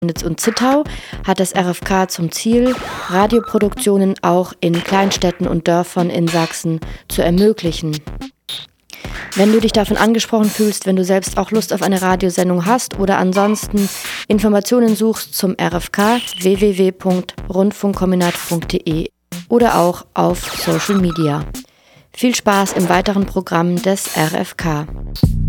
und Zittau hat das RFK zum Ziel, Radioproduktionen auch in Kleinstädten und Dörfern in Sachsen zu ermöglichen. Wenn du dich davon angesprochen fühlst, wenn du selbst auch Lust auf eine Radiosendung hast oder ansonsten Informationen suchst zum RFK, www.rundfunkkombinat.de oder auch auf Social Media. Viel Spaß im weiteren Programm des RFK.